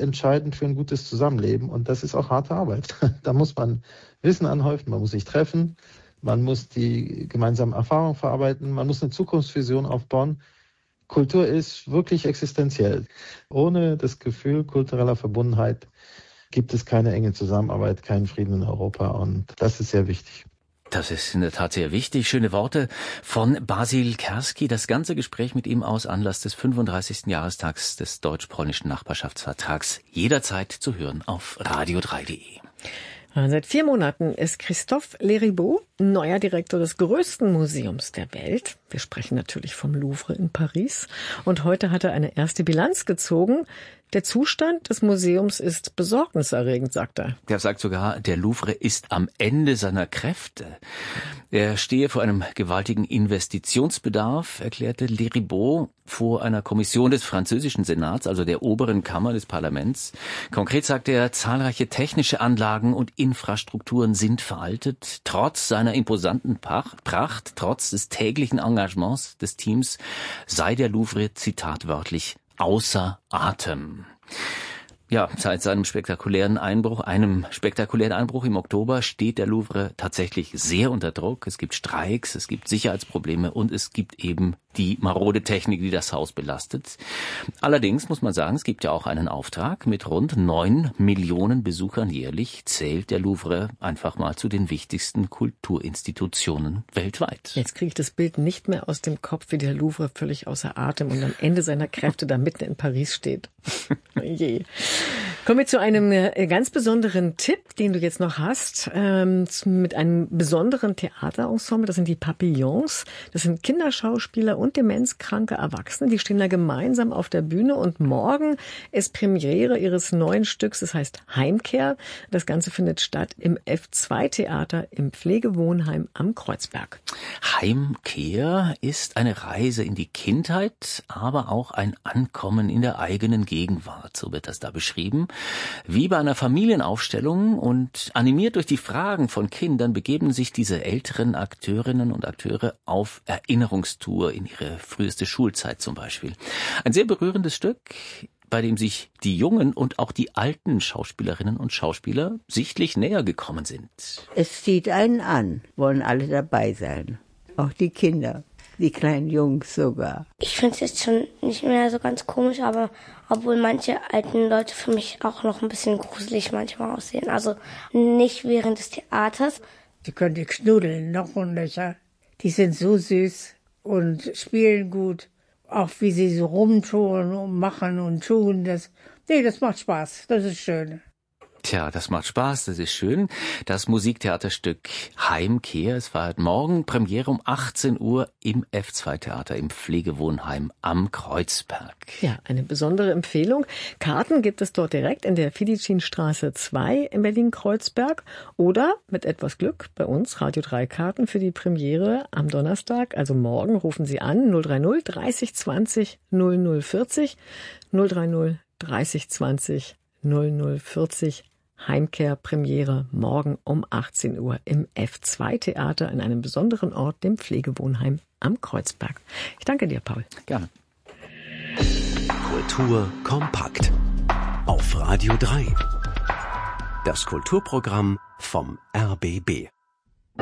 entscheidend für ein gutes Zusammenleben. Und das ist auch harte Arbeit. Da muss man Wissen anhäufen, man muss sich treffen, man muss die gemeinsamen Erfahrungen verarbeiten, man muss eine Zukunftsvision aufbauen. Kultur ist wirklich existenziell. Ohne das Gefühl kultureller Verbundenheit gibt es keine enge Zusammenarbeit, keinen Frieden in Europa. Und das ist sehr wichtig. Das ist in der Tat sehr wichtig. Schöne Worte von Basil Kerski. Das ganze Gespräch mit ihm aus Anlass des 35. Jahrestags des deutsch-polnischen Nachbarschaftsvertrags jederzeit zu hören auf radio3.de. Seit 4 Monaten ist Christophe Leribaud neuer Direktor des größten Museums der Welt. Wir sprechen natürlich vom Louvre in Paris. Und heute hat er eine erste Bilanz gezogen. Der Zustand des Museums ist besorgniserregend, sagt er. Er sagt sogar, der Louvre ist am Ende seiner Kräfte. Er stehe vor einem gewaltigen Investitionsbedarf, erklärte Leribaud vor einer Kommission des französischen Senats, also der oberen Kammer des Parlaments. Konkret sagt er, zahlreiche technische Anlagen und Infrastrukturen sind veraltet. Trotz seiner imposanten Pracht, trotz des täglichen Engagements des Teams, sei der Louvre, Zitat wörtlich, außer Atem. Ja, seit einem spektakulären Einbruch im Oktober steht der Louvre tatsächlich sehr unter Druck. Es gibt Streiks, es gibt Sicherheitsprobleme und es gibt eben die marode Technik, die das Haus belastet. Allerdings muss man sagen, es gibt ja auch einen Auftrag. Mit rund 9 Millionen Besuchern jährlich zählt der Louvre einfach mal zu den wichtigsten Kulturinstitutionen weltweit. Jetzt kriege ich das Bild nicht mehr aus dem Kopf, wie der Louvre völlig außer Atem und am Ende seiner Kräfte da mitten in Paris steht. Je. Kommen wir zu einem ganz besonderen Tipp, den du jetzt noch hast, mit einem besonderen Theaterensemble. Das sind die Papillons. Das sind Kinderschauspieler und demenzkranke Erwachsene. Die stehen da gemeinsam auf der Bühne und morgen ist Premiere ihres neuen Stücks. Das heißt Heimkehr. Das Ganze findet statt im F2-Theater im Pflegewohnheim am Kreuzberg. Heimkehr ist eine Reise in die Kindheit, aber auch ein Ankommen in der eigenen Gegenwart. So wird das da beschrieben. Wie bei einer Familienaufstellung und animiert durch die Fragen von Kindern begeben sich diese älteren Akteurinnen und Akteure auf Erinnerungstour in ihre früheste Schulzeit zum Beispiel. Ein sehr berührendes Stück, bei dem sich die jungen und auch die alten Schauspielerinnen und Schauspieler sichtlich näher gekommen sind. Es zieht einen an, wollen alle dabei sein, auch die Kinder. Die kleinen Jungs sogar. Ich finde es jetzt schon nicht mehr so ganz komisch, aber obwohl manche alten Leute für mich auch noch ein bisschen gruselig manchmal aussehen. Also nicht während des Theaters. Die können die knuddeln, noch und nöcher. Die sind so süß und spielen gut. Auch wie sie so rumtun und machen und tun. Das macht Spaß. Das ist schön. Tja, das macht Spaß, das ist schön. Das Musiktheaterstück Heimkehr, es war morgen Premiere um 18 Uhr im F2-Theater im Pflegewohnheim am Kreuzberg. Ja, eine besondere Empfehlung. Karten gibt es dort direkt in der Fidicinstraße 2 in Berlin-Kreuzberg oder mit etwas Glück bei uns Radio 3 Karten für die Premiere am Donnerstag, also morgen, rufen Sie an 030 30 20 0040 030 30 20 0040. Heimkehr Premiere morgen um 18 Uhr im F2-Theater in einem besonderen Ort, dem Pflegewohnheim am Kreuzberg. Ich danke dir, Paul. Gerne. Kultur kompakt auf Radio 3. Das Kulturprogramm vom RBB.